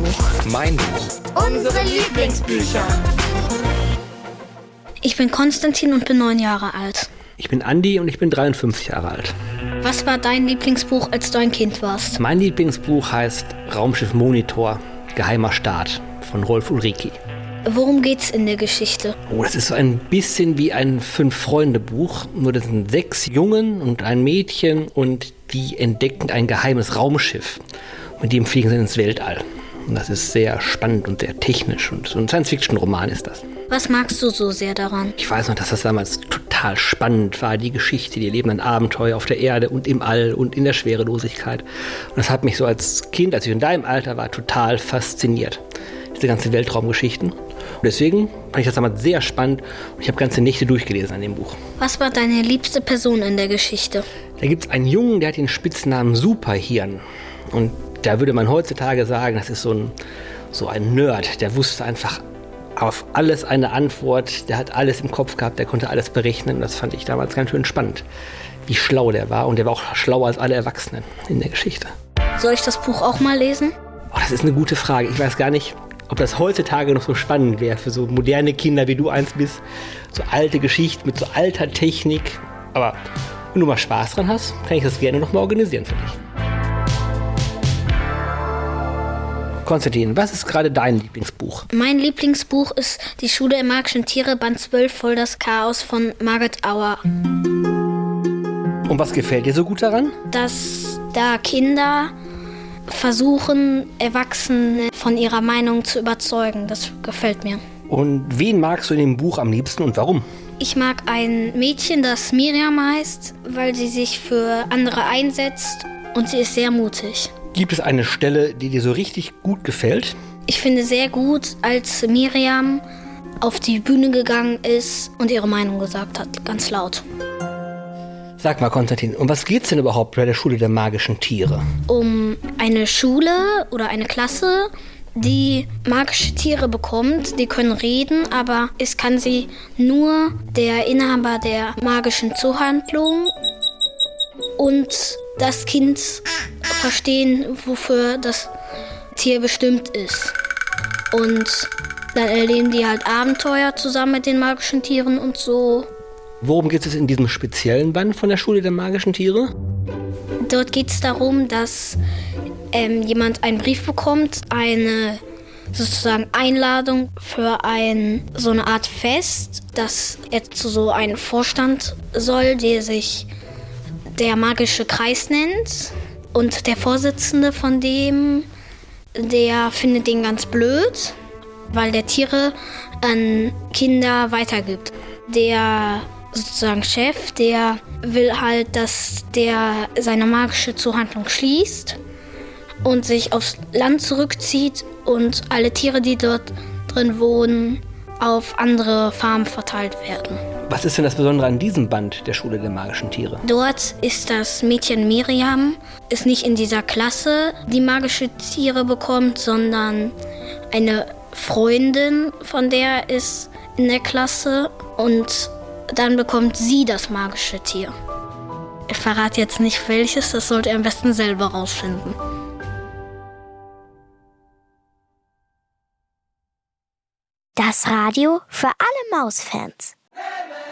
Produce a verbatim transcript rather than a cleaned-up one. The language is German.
Buch. Mein Buch. Unsere Lieblingsbücher. Ich bin Konstantin und bin neun Jahre alt. Ich bin Andi und ich bin dreiundfünfzig Jahre alt. Was war dein Lieblingsbuch, als du ein Kind warst? Mein Lieblingsbuch heißt Raumschiff Monitor, Geheimer Staat von Rolf Ulriki. Worum geht's in der Geschichte? Oh, das ist so ein bisschen wie ein Fünf-Freunde-Buch. Nur das sind sechs Jungen und ein Mädchen und die entdecken ein geheimes Raumschiff. Mit dem fliegen sie ins Weltall. Und das ist sehr spannend und sehr technisch. Und so ein Science-Fiction-Roman ist das. Was magst du so sehr daran? Ich weiß noch, dass das damals total spannend war, die Geschichte. Die erleben ein Abenteuer auf der Erde und im All und in der Schwerelosigkeit. Und das hat mich so als Kind, als ich in deinem Alter war, total fasziniert. Diese ganzen Weltraumgeschichten. Und deswegen fand ich das damals sehr spannend und ich habe ganze Nächte durchgelesen an dem Buch. Was war deine liebste Person in der Geschichte? Da gibt es einen Jungen, der hat den Spitznamen Superhirn. Und da würde man heutzutage sagen, das ist so ein, so ein Nerd. Der wusste einfach auf alles eine Antwort. Der hat alles im Kopf gehabt, der konnte alles berechnen. Und das fand ich damals ganz schön spannend, wie schlau der war. Und der war auch schlauer als alle Erwachsenen in der Geschichte. Soll ich das Buch auch mal lesen? Oh, das ist eine gute Frage. Ich weiß gar nicht, ob das heutzutage noch so spannend wäre für so moderne Kinder, wie du eins bist. So alte Geschichten mit so alter Technik. Aber wenn du mal Spaß dran hast, kann ich das gerne noch mal organisieren für dich. Konstantin, was ist gerade dein Lieblingsbuch? Mein Lieblingsbuch ist Die Schule der magischen Tiere, Band zwölf, Voll das Chaos von Margaret Auer. Und was gefällt dir so gut daran? Dass da Kinder versuchen, Erwachsene von ihrer Meinung zu überzeugen. Das gefällt mir. Und wen magst du in dem Buch am liebsten und warum? Ich mag ein Mädchen, das Miriam heißt, weil sie sich für andere einsetzt und sie ist sehr mutig. Gibt es eine Stelle, die dir so richtig gut gefällt? Ich finde sehr gut, als Miriam auf die Bühne gegangen ist und ihre Meinung gesagt hat, ganz laut. Sag mal, Konstantin, um was geht's denn überhaupt bei der Schule der magischen Tiere? Um eine Schule oder eine Klasse, die magische Tiere bekommt. Die können reden, aber es kann sie nur der Inhaber der magischen Zuhandlung und das Kind verstehen, wofür das Tier bestimmt ist. Und dann erleben die halt Abenteuer zusammen mit den magischen Tieren und so. Worum geht es in diesem speziellen Band von der Schule der magischen Tiere? Dort geht es darum, dass ähm, jemand einen Brief bekommt, eine sozusagen Einladung für ein, so eine Art Fest, dass er zu so einem Vorstand soll, der sich der magische Kreis nennt. Und der Vorsitzende von dem, der findet den ganz blöd, weil der Tiere an Kinder weitergibt. Der sozusagen Chef, der will halt, dass der seine magische Zuhandlung schließt und sich aufs Land zurückzieht und alle Tiere, die dort drin wohnen, auf andere Farmen verteilt werden. Was ist denn das Besondere an diesem Band der Schule der magischen Tiere? Dort ist das Mädchen Miriam, ist nicht in dieser Klasse, die magische Tiere bekommt, sondern eine Freundin von der ist in der Klasse und dann bekommt sie das magische Tier. Ich verrate jetzt nicht welches, das sollt ihr am besten selber rausfinden. Das Radio für alle Mausfans.